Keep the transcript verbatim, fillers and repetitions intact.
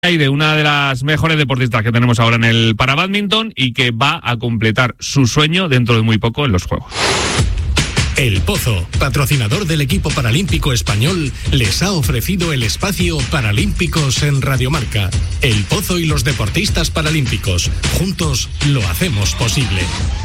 y de una de las mejores deportistas que tenemos ahora en el parabádminton y que va a completar su sueño dentro de muy poco en los Juegos. El Pozo, patrocinador del equipo paralímpico español, les ha ofrecido el espacio Paralímpicos en Radio Marca. El Pozo y los deportistas paralímpicos, juntos lo hacemos posible.